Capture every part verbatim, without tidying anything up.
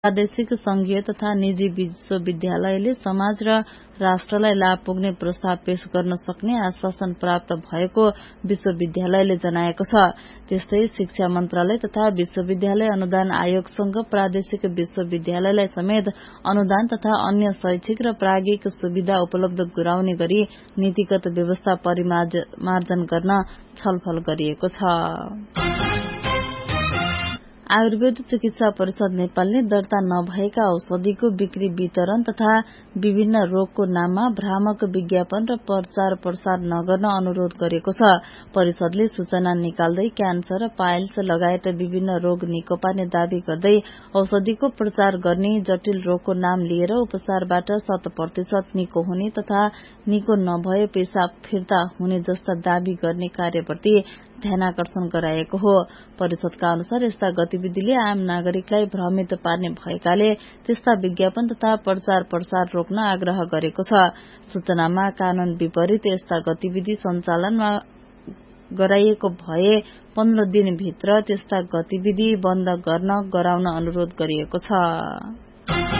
प्रादेशिक संघीय तथा निजी विश्वविद्यालयले समाज र राष्ट्रलाई लाभ पुग्ने प्रस्ताव पेश गर्न सक्ने आश्वासन प्राप्त भएको विश्वविद्यालयले जनाएको छ। त्यस्तै शिक्षा मन्त्रालय तथा विश्वविद्यालय अनुदान आयोगसँग प्रादेशिक विश्वविद्यालयलाई समेत अनुदान तथा अन्य शैक्षिक र प्राज्ञिक सुविधा उपलब्ध गराउने गरी नीतिगत व्यवस्था परिमार्जन गर्न छलफल गरिएको छ। आयुर्वेद चिकित्सा परिषद नेपालले दर्ता नभएका औषधिको बिक्री वितरण तथा विभिन्न रोगको नाममा भ्रामक विज्ञापन र प्रचार प्रसार नगर्न अनुरोध गरेको छ। परिषदले सूचना निकाल्दै क्यान्सर र पाइल्स लगायत विभिन्न रोग निको पार्ने दावी गर्दै औषधिको प्रचार गर्ने, जटिल रोगको नाम लिएर उपचारबाट शत प्रतिशत निको हुने तथा निको नभए पेशाब फिर्ता हुने जस्ता दावी गर्ने कार्यप्रति ध्यानाकर्षण गराएको हो। परिषदका अनुसार यस्ता गतिविधिले आम नागरिकलाई भ्रमित पार्ने भएकाले त्यस्ता विज्ञापन तथा प्रचार प्रसार रोक्न आग्रह गरेको छ। सूचनामा कानून विपरीत यस्ता गतिविधि सञ्चालनमा गराइएको भए पन्ध्र दिनभित्र त्यस्ता गतिविधि बन्द गर्न गराउन अनुरोध गरिएको छ।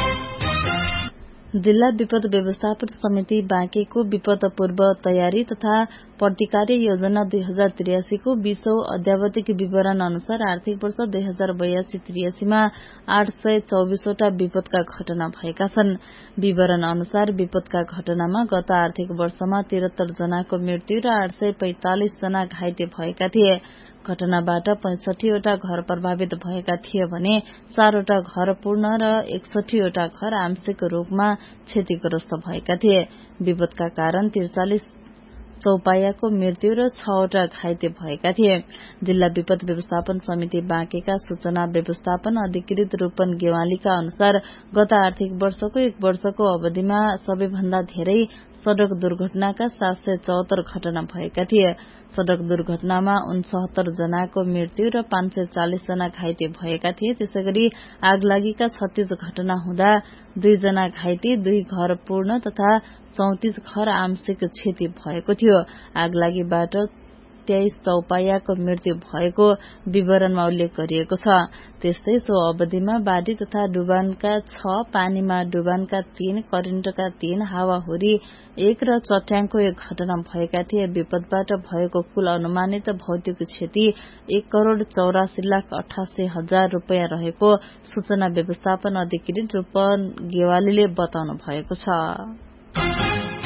जिल्ला विपद व्यवस्थापन समिति बाँकेको विपद पूर्व तयारी तथा प्रतिकार योजना दुई हजार त्रियासीको बीसौं अध्यावधिक विवरण अनुसार आर्थिक वर्ष दुई हजार बयासी त्रियासीमा आठ सय चौबिसवटा विपदका घटना भएका छन्। विवरण अनुसार विपदका घटनामा गत आर्थिक वर्षमा तिहत्तर जनाको मृत्यु र आठ सय पैंतालिस जना घाइते भएका थिए। घटनाबाट पैंसठीवटा घर प्रभावित भएका थिए भने चारवटा घर पूर्ण र एकसठीवटा घर आंशिक रूपमा क्षतिग्रस्त भएका थिए। विपदका कारण त्रिचालिस चौपायाको मृत्यु र छवटा घाइते भएका थिए। जिल्ला विपद व्यवस्थापन समिति बाँकेका सूचना व्यवस्थापन अधिकृत रूपन गेवालीका अनुसार गत आर्थिक वर्षको एक वर्षको अवधिमा सबैभन्दा धेरै सड़क दुर्घटनाका सात सय चौहत्तर घटना भएका थिए। सड़क दुर्घटनामा उनसत्तर जनाको मृत्यु र पाँच सय चालिस जना घाइते भएका थिए। त्यसैगरी आगलागीका छत्तीस घटना हुँदा दुई जना घाइते, दुई घर पूर्ण तथा चौतिस घर आंशिक क्षति भएको थियो। आगलागीबाट तेइस चौपायाको मृत्यु भएको विवरणमा उल्लेख गरिएको छ। त्यस्तै सो अवधिमा बाढ़ी तथा डुबानका छ, पानीमा डुबानका तीन, करेन्टका तीन, हावाहुरी एक र चट्याङको एक घटना भएका थिए। विपदबाट भएको कुल अनुमानित भौतिक क्षति एक करोड़ चौरासी लाख अठासी हजार रूपियाँ रहेको सूचना व्यवस्थापन अधिकृत रूपन गेवालीले बताउनु भएको छ।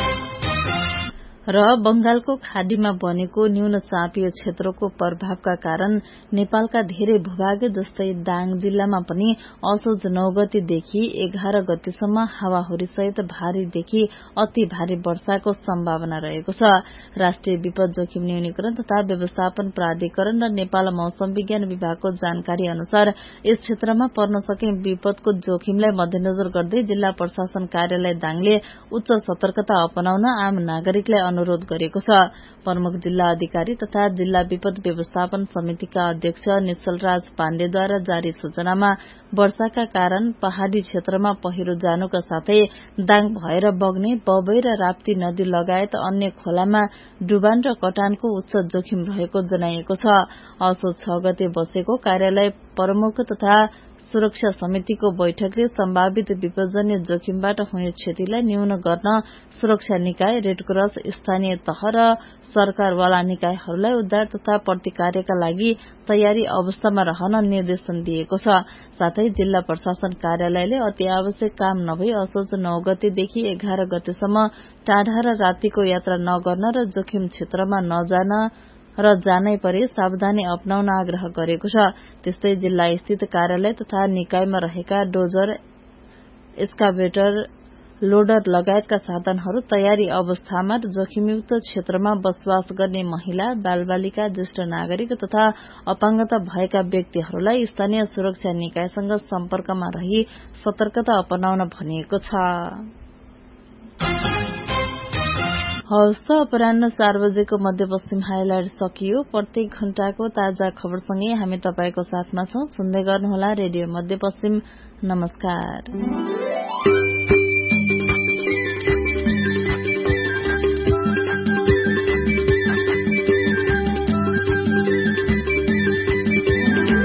र बंगालको खाड़ीमा बनेको न्यून चापियो क्षेत्रको प्रभावका कारण नेपालका धेरै भूभाग जस्तै दाङ जिल्लामा पनि असोज नौ गतेदेखि एघार गतेसम्म हावाहुरी सहित भारीदेखि अति भारी वर्षाको सम्भावना रहेको छ। राष्ट्रिय विपद जोखिम न्यूनीकरण तथा व्यवस्थापन प्राधिकरण र नेपाल मौसम विज्ञान विभागको जानकारी अनुसार यस क्षेत्रमा पर्न सक्ने विपदको जोखिमलाई मध्यनजर गर्दै जिल्ला प्रशासन कार्यालय दाङले उच्च सतर्कता अपनाउन आम नागरिकलाई अनुरोध गरेको छ। प्रमुख जिल्ला अधिकारी तथा जिल्ला विपद व्यवस्थापन समितिका अध्यक्ष निश्चलराज पाण्डेद्वारा जारी सूचनामा वर्षाका कारण पहाड़ी क्षेत्रमा पहिरो जानुका साथै दाङ भएर बग्ने बबै र राप्ती नदी लगायत अन्य खोलामा डुबान र कटानको उच्च जोखिम रहेको जनाइएको छ। असोज छ गते बसेको कार्यालय प्रमुख तथा सुरक्षा समितिको बैठकले सम्भावित विपदजन्य जोखिमबाट हुने क्षतिलाई न्यून गर्न सुरक्षा निकाय, रेडक्रस, स्थानीय तह र सरकारवाला निकायहरूलाई उद्धार तथा प्रतिकार्यका लागि तयारी अवस्थामा रहन निर्देशन दिएको छ। साथै जिल्ला प्रशासन कार्यालयले अति आवश्यक काम नभई असोज नौ गतेदेखि एघार गतेसम्म टाढा र रातिको यात्रा नगर्न र जोखिम क्षेत्रमा नजान र जानै परे सावधानी अपनाउन आग्रह गरेको छ। त्यस्तै जिल्ला स्थित कार्यालय तथा निकायमा रहेका डोजर, एक्सकाभेटर, लोडर लगायतका साधनहरू तयारी अवस्थामा जोखिमयुक्त क्षेत्रमा बसोबास गर्ने महिला, बालबालिका, ज्येष्ठ नागरिक तथा अपाङ्गता भएका व्यक्तिहरूलाई स्थानीय सुरक्षा निकायसँग सम्पर्कमा रही सतर्कता अपनाउन भनिएको छ। हवस् त अपराह्न चार बजेको मध्यपश्चिम हाइलाइट सकियो। प्रत्येक घण्टाको ताजा खबरसँगै हामी तपाईको साथमा छौं। सुन्दै गर्नुहोला रेडियो मध्यपश्चिम। नमस्कार। गीता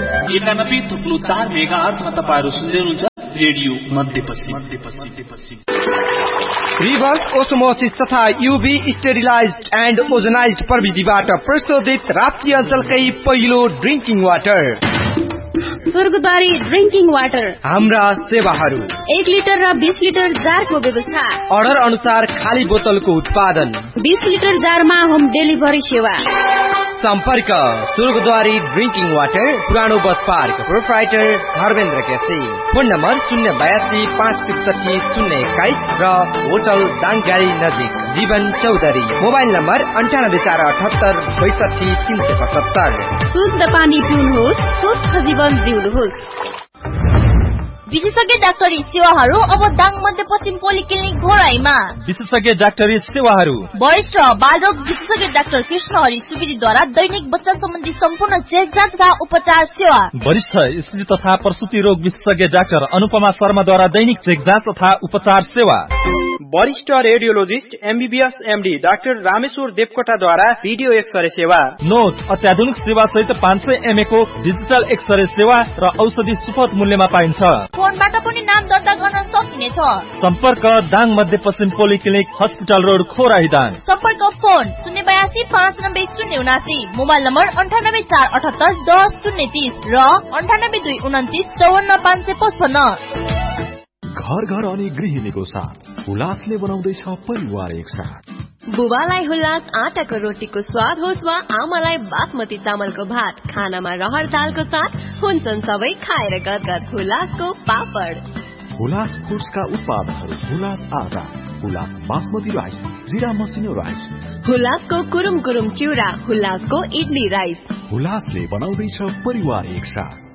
एकानब्बे थुप्लो चार मेगा आर्थमा तपाईँहरू सुन्दै हुनुहुन्छ रेडियो मध्यपश्चिम मध्यपश्चिम रिभर्स ओस्मोसिस तथा यूभी स्टेरिलाइज्ड एन्ड ओजनाइज्ड प्रविधिबाट प्रशोधित राप्ती अञ्चलकै पहिलो ड्रिंकिङ वाटर स्वर्गद्वारी ड्रिंकिङ वाटर। हाम्रा सेवाहरू एक लिटर र बीस लिटर जारको व्यवस्था, अर्डर अनुसार खाली बोतलको उत्पादन, बीस लिटर जारमा होम डेलिभरी सेवा। सम्पर्क स्वर्गद्वारी ड्रिंकिङ वाटर, पुरानो bus park, proprietor Dharmendra KC. Phone number शून्य बयासी पाँच त्रिसठी शून्य एक्काइस र होटल दाङगाडी नजिक जीवन चौधरी। मोबाइल नम्बर अन्ठानब्बे चार अठहत्तर बैसठी तीन सय पचहत्तर। शुद्ध पानी पिउनुहोस्, स्वस्थ जीवन जिउनुहोस्। विशेषज्ञ डाक्टरी सेवाहरू अब दाङ मध्यपश्चिम पोलिक्लिनिक घोराईमा। विशेषज्ञ डाक्टरी सेवाहरू वरिष्ठ बालरोग विशेषज्ञ डाक्टर कृष्ण हरि सुवेदीद्वारा दैनिक बच्चा सम्बन्धी सम्पूर्ण चेक जाँच तथा उपचार सेवा। वरिष्ठ स्त्री तथा प्रसूति रोग विशेषज्ञ डाक्टर अनुपमा शर्माद्वारा दैनिक चेक जाँच तथा उपचार सेवा। वरिष्ठ radiologist MBBS MD doctor Rameshwar देवकोटाद्वारा video x-ray सेवा। नोट अत्याधुनिक सेवा सहित पाँच सय एमए को डिजिटल एक्सरे सेवा र औषधि सुपथ मूल्यमा पाइन्छ। फोनबाट पनि नाम दर्ता गर्न सकिनेछ। सम्पर्क दाङ मध्यपश्चिम पोलिक्लिनिक हस्पिटल रोड खोराही दाङ। सम्पर्क फोन शून्य बयासी पाँच नब्बे शून्य उनासी। मोबाइल नम्बर अन्ठानब्बे चार अठहत्तर दस शून्य तीस र अन्ठानब्बे दुई उन्तिस चौवन्न पाँच सय पचपन्न। घर घर अनि गृहिणीको साथ हुलासले बनाउँदैछ परिवार एक साथ। बुबालाई हुलास आटाको रोटीको स्वाद होस् वा आमालाई बासमती चामलको भात, खानामा रहर दालको साथ हुन्छन् सबै खाएर गदगद हुलासको पापड। हुलास फुड्सका उत्पादनहरू हुलास आटा, हुलास बासमती राइस, जिरा मसिनो राइस, हुलासको कुरुम कुरुम चिउरा, हुलासको इडली राइस। हुलासले बनाउँदैछ परिवार एक साथ।